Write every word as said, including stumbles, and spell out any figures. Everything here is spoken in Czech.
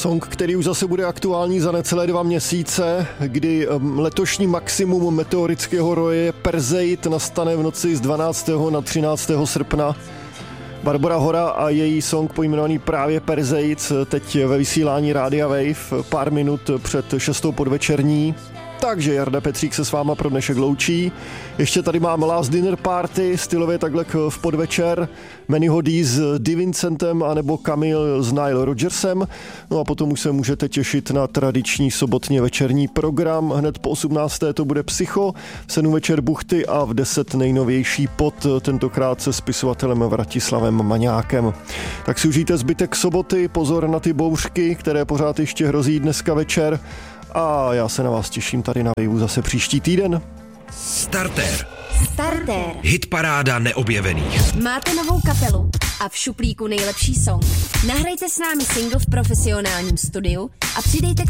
Song, který už zase bude aktuální za necelé dva měsíce, kdy letošní maximum meteorického roje Perseit nastane v noci z dvanáctého na třináctého srpna. Barbora Hora a její song pojmenovaný právě Perseit teď ve vysílání Rádia Wave pár minut před šestou podvečerní. Takže Jarda Petřík se s váma pro dnešek loučí. Ještě tady máme Last Dinner Party, stylově takhle v podvečer. Mannyho D s Divincentem anebo Camille s Nile Rodgersem. No a potom už se můžete těšit na tradiční sobotně večerní program. Hned po osmnácté to bude Psycho, v sedm večer Buchty a v deset nejnovější Pod, tentokrát se spisovatelem Vratislavem Maňákem. Tak si užijte zbytek soboty, pozor na ty bouřky, které pořád ještě hrozí dneska večer. A já se na vás těším tady na Waveu zase příští týden. Starter. Starter. Hitparáda neobjevených. Máte novou kapelu a v šuplíku nejlepší song. Nahrajte s námi single v profesionálním studiu a přidejte k